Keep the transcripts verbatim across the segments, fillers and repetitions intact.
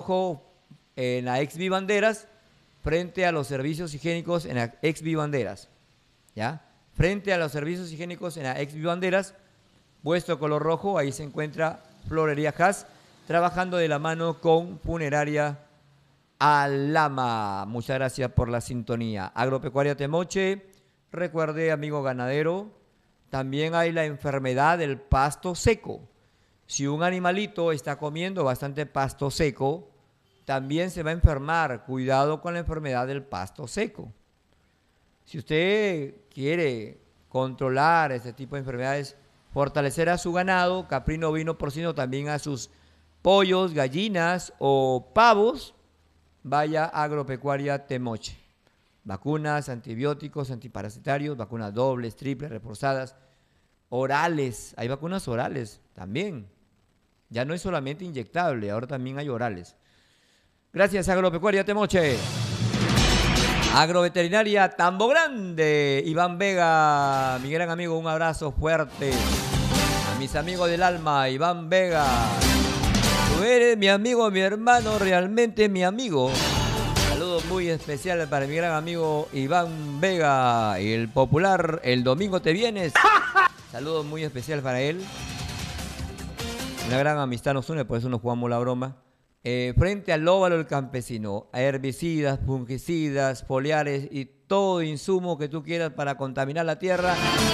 rojo en la ex Vivanderas, frente a los servicios higiénicos en la ex Vivanderas. ¿Ya? Frente a los servicios higiénicos en la ex Vivanderas, puesto color rojo, ahí se encuentra Florería Haas, trabajando de la mano con Funeraria Alama. Muchas gracias por la sintonía. Agropecuaria Temoche, recuerde, amigo ganadero, también hay la enfermedad del pasto seco. Si un animalito está comiendo bastante pasto seco, también se va a enfermar. Cuidado con la enfermedad del pasto seco. Si usted quiere controlar este tipo de enfermedades, fortalecer a su ganado, caprino, ovino, porcino, también a sus pollos, gallinas o pavos, vaya a Agropecuaria Temoche. Vacunas, antibióticos, antiparasitarios, vacunas dobles, triples, reforzadas, orales. Hay vacunas orales también. Ya no es solamente inyectable, ahora también hay orales. Gracias, Agropecuaria Temoche. Agroveterinaria Tambo Grande, Iván Vega, mi gran amigo, un abrazo fuerte. A mis amigos del alma, Iván Vega. Tú eres mi amigo, mi hermano, realmente mi amigo. Saludos muy especiales para mi gran amigo Iván Vega, el popular El Domingo Te Vienes. Saludos muy especiales para él. Una gran amistad nos une, por eso nos jugamos la broma. Eh, frente al óvalo del campesino, a herbicidas, fungicidas, foliares y todo insumo que tú quieras para contaminar la tierra.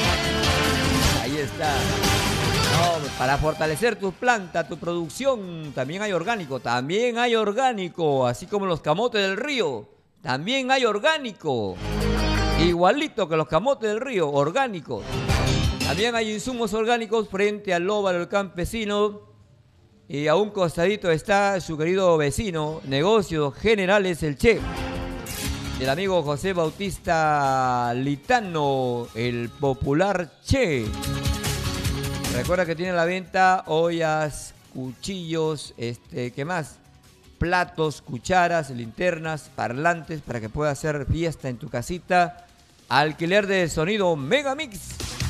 Ahí está. No, para fortalecer tus plantas, tu producción, también hay orgánico, también hay orgánico, así como los camotes del río, también hay orgánico, igualito que los camotes del río, orgánicos. También hay insumos orgánicos frente al óvalo del campesino. Y a un costadito está su querido vecino, Negocios Generales El Che, del amigo José Bautista Litano, el popular Che. Recuerda que tiene a la venta ollas, cuchillos, este, ¿qué más? Platos, cucharas, linternas, parlantes para que puedas hacer fiesta en tu casita. Alquiler de sonido Megamix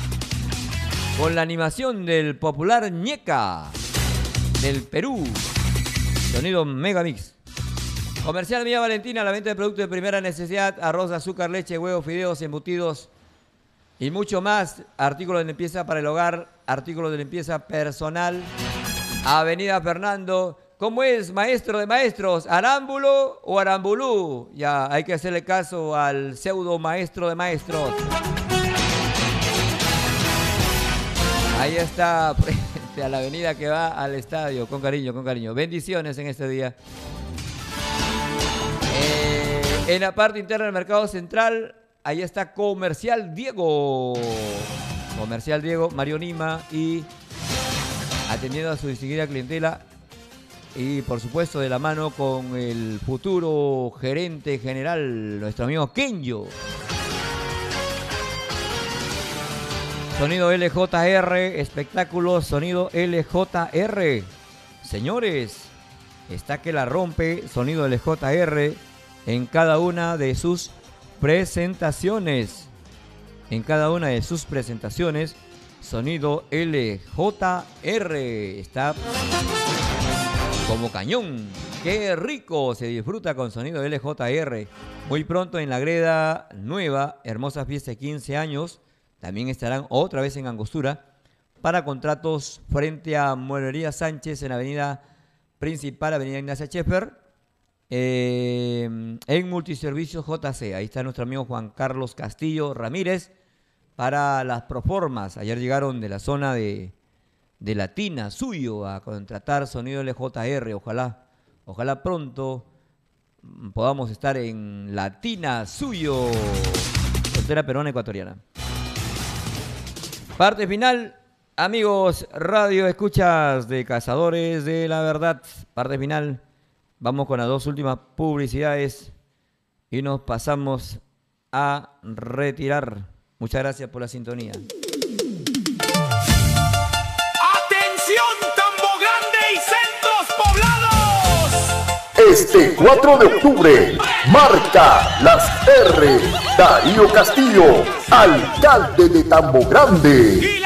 con la animación del popular Ñeca del Perú, sonido Megamix. Comercial Villa Valentina, la venta de productos de primera necesidad, arroz, azúcar, leche, huevos, fideos, embutidos y mucho más. Artículos de limpieza para el hogar, artículos de limpieza personal. Avenida Fernando. ¿Cómo es, maestro de maestros? ¿Arámbulo o Arambulú? Ya hay que hacerle caso al pseudo maestro de maestros. Ahí está, frente a la avenida que va al estadio. Con cariño, con cariño. Bendiciones en este día. Eh, en la parte interna del mercado central, ahí está Comercial Diego. Comercial Diego, Mario Nima, y atendiendo a su distinguida clientela. Y por supuesto de la mano con el futuro gerente general, nuestro amigo Kenyo. Sonido L J R, espectáculos, sonido L J R. Señores, está que la rompe, sonido L J R en cada una de sus presentaciones. En cada una de sus presentaciones, sonido L J R. Está como cañón. ¡Qué rico! Se disfruta con sonido L J R. Muy pronto en la greda nueva, hermosa fiesta de quince años. También estarán otra vez en Angostura para contratos frente a Mueblería Sánchez en la avenida principal, avenida Ignacia Scheffer, eh, en Multiservicios J C. Ahí está nuestro amigo Juan Carlos Castillo Ramírez para las proformas. Ayer llegaron de la zona de, de Latina, Suyo, a contratar sonido L J R. Ojalá, ojalá pronto podamos estar en Latina, Suyo, frontera peruana ecuatoriana. Parte final, amigos radio escuchas de Cazadores de la Verdad. Parte final, vamos con las dos últimas publicidades y nos pasamos a retirar. Muchas gracias por la sintonía. ¡Atención, Tambo Grande y centros poblados! Este cuatro de octubre, marca las R. Darío Castillo, alcalde de Tambo Grande.